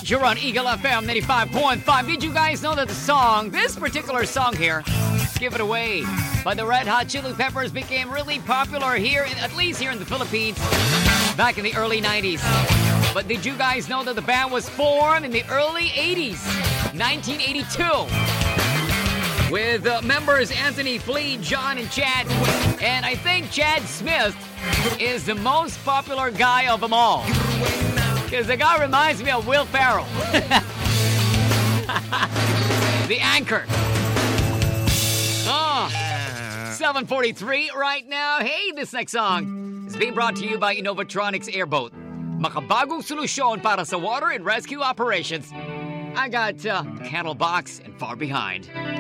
You're on Eagle FM 95.5. Did you guys know that this particular song here, Give It Away, by the Red Hot Chili Peppers became really popular here, at least here in the Philippines, back in the early 90s. But did you guys know that the band was formed in the early 80s, 1982? With members Anthony, Flea, John, and Chad. And I think Chad Smith is the most popular guy of them all. Because the guy reminds me of Will Ferrell. The anchor. Oh, 7:43 right now. Hey, this next song is being brought to you by Innovatronics Airboat. Makabagong solusyon para sa water and rescue operations. I got Candlebox and Far Behind.